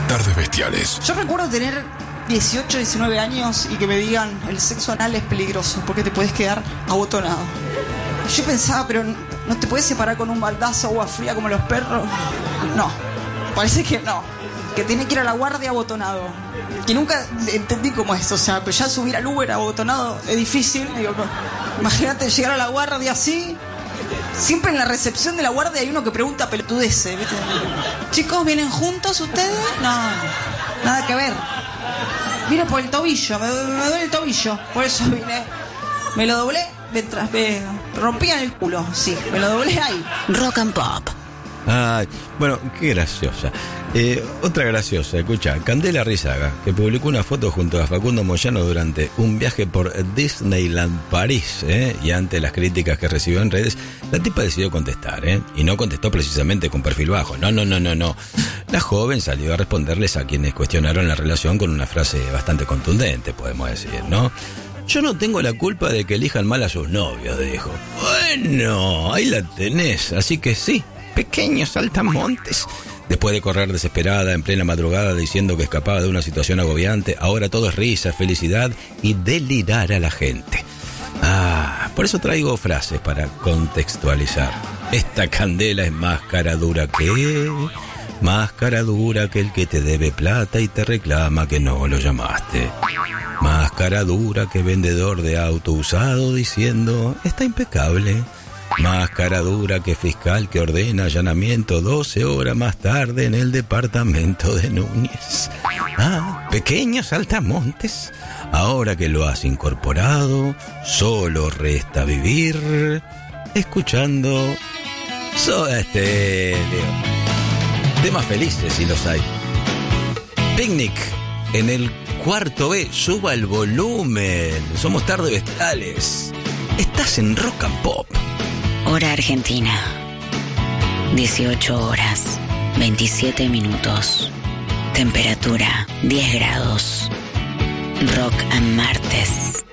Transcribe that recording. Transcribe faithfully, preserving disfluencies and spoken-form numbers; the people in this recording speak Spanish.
Tardes Bestiales. Yo recuerdo tener dieciocho, diecinueve años y que me digan el sexo anal es peligroso porque te puedes quedar abotonado. Yo pensaba, pero ¿no te puedes separar con un baldazo de agua fría como los perros? No, parece que no. Que tiene que ir a la guardia abotonado. Que nunca entendí cómo es, o sea, pero ya subir al Uber abotonado es difícil. Digo, imagínate llegar a la guardia así. Siempre en la recepción de la guardia hay uno que pregunta pelotudeces, ¿viste? Chicos, ¿vienen juntos ustedes? No, nada que ver. Vine por el tobillo, me, me duele el tobillo, por eso vine. Me lo doblé mientras me rompían el culo, sí, me lo doblé ahí. Rock and Pop. Ay, bueno, qué graciosa. Eh, otra graciosa, escucha, Candela Rizaga, que publicó una foto junto a Facundo Moyano durante un viaje por Disneyland París, ¿eh? Y ante las críticas que recibió en redes, la tipa decidió contestar, ¿eh? Y no contestó precisamente con perfil bajo, no, no, no, no, no. La joven salió a responderles a quienes cuestionaron la relación con una frase bastante contundente, podemos decir, ¿no? Yo no tengo la culpa de que elijan mal a sus novios, dijo. Bueno, ahí la tenés, así que sí. Pequeños saltamontes. Después de correr desesperada en plena madrugada diciendo que escapaba de una situación agobiante, ahora todo es risa, felicidad y delirar a la gente. Ah, por eso traigo frases para contextualizar. Esta candela es más cara dura que... Más cara dura que el que te debe plata y te reclama que no lo llamaste. Más cara dura que vendedor de auto usado diciendo está impecable. Más cara dura que fiscal que ordena allanamiento doce horas más tarde en el departamento de Núñez. Ah, pequeños saltamontes. Ahora que lo has incorporado, solo resta vivir escuchando Soda Stereo. Temas felices si los hay. Picnic en el cuarto B. Suba el volumen. Somos Tardes Bestiales. Estás en Rock and Pop. Hora Argentina. dieciocho horas, veintisiete minutos. Temperatura diez grados. Rock and Martes.